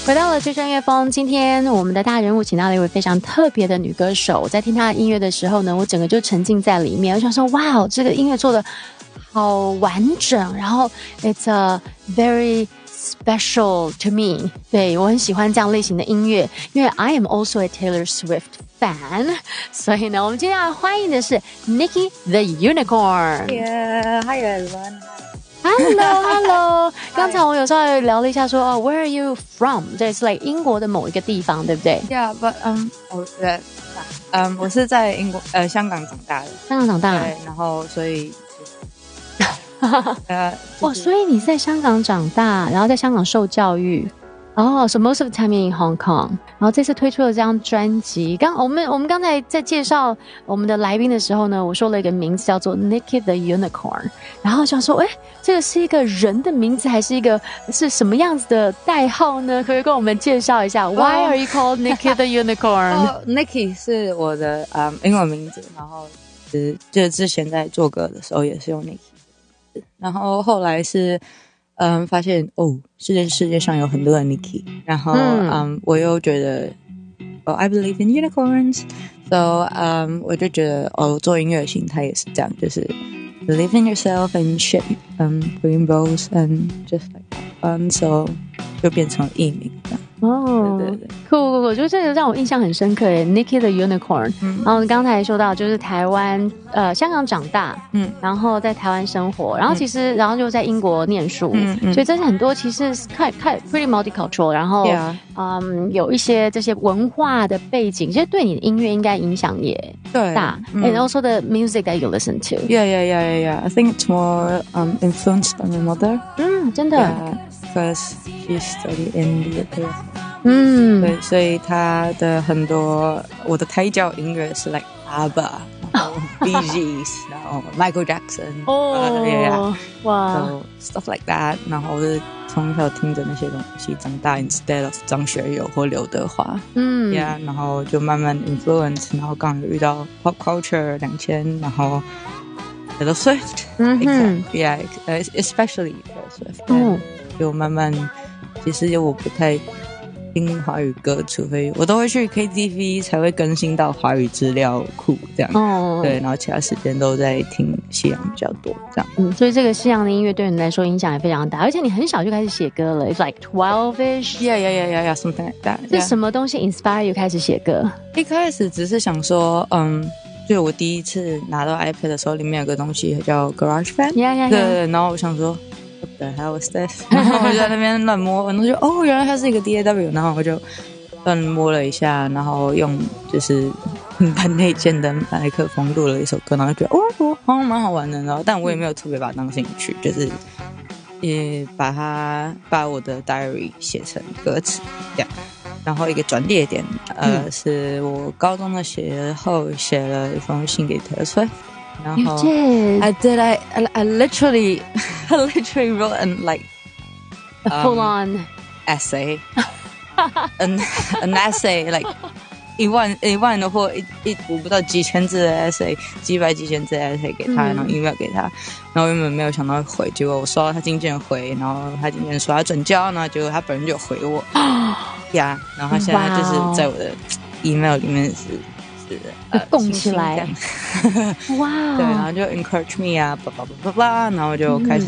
回到了最专业风，今天我们的大人物请到了一位非常特别的女歌手。我在听她的音乐的时候呢，我整个就沉浸在里面。我想说，哇，这个音乐做的好完整，然后 it's a very special to me。对，我很喜欢这样类型的音乐，因为 I am also a Taylor Swift fan。所以呢，我们今天要欢迎的是 Nicki the Unicorn。 Hi everyone。Hello， 刚才我有稍微聊了一下说，Where are you from？ 这是 like 英国的某一个地方，对不对 ？Yeah, but我是在香港长大的。 香港长大， 对，然后所以所以你在香港长大，然后在香港受教育。So most of the time in Hong Kong。然后这次推出了这张专辑，我们刚才在介绍我们的来宾的时候呢，我说了一个名字叫做 Nicki the Unicorn， 然后想说，这个是一个人的名字还是是什么样子的代号呢？可以跟我们介绍一下、Why are you called Nicki the Unicorn？Nicki 是我的英文名字，然后就之前在做歌的时候也是用 Nicki， 然后后来是发现世界上有很多的 Nicki， 然后我又觉得I believe in unicorns， so 我就觉得做音乐的心态也是这样，就是 believe in yourself and shit rainbows and just like that， so 就变成艺名这样。对， 酷，我觉得这个让我印象很深刻耶 Nicki the Unicorn。然后刚才说到就是台湾香港长大，然后在台湾生活，然后其实然后就在英国念书，所以这是很多其实看 pretty multicultural， 然后有一些这些文化的背景，其实对你的音乐应该影响也大。And also the music that you listen to. Yeah. I think it's more influenced by my mother. 真的。 Because she studied in the UK. 对，所以她的很多我的胎教音乐是 like ABBA， 然后 Bee Gees， 然后 Michael Jackson。So stuff like that。然后我是从小听着那些东西长大 ，instead of 张学友或刘德华。然后就慢慢 influence， 然后刚好遇到 pop culture 2000，然后 Taylor Swift。Especially Taylor Swift。就慢慢，其实我不太听华语歌，除非我都会去 KTV 才会更新到华语资料库这样。对，然后其他时间都在听西洋比较多这样。 所以这个西洋的音乐对你来说影响也非常大，而且你很小就开始写歌了 ，It's like 12ish。 Yeah, something like that。 是什么东西 inspire you 开始写歌？ 一开始只是想说，就我第一次拿到 iPad 的时候，里面有个东西叫 GarageBand。对，然后我想说。What the hell is this？ 然后我就在那边乱摸，然后就原来它是一个 DAW， 然后我就乱摸了一下，然后用就是平板内建的麦克风录了一首歌，然后就觉得好像蛮好玩的，然后但我也没有特别把它当兴趣，就是也把我的 diary 写成歌词这样。然后一个转捩点是我高中的时候写了一封信给Taylor Swift。然后 I literally wrote an full on essay an essay like 一万的或我不知道几千字的 essay， 几千字的 essay 给他，然后 email 给他，然后原本没有想到会回，结果我收到他经纪人回，然后他经纪人说他转交，然后结果他本人就回我然后他现在就是在我的 email 里面是供起来， 对，然后就 encourage me 然后就开始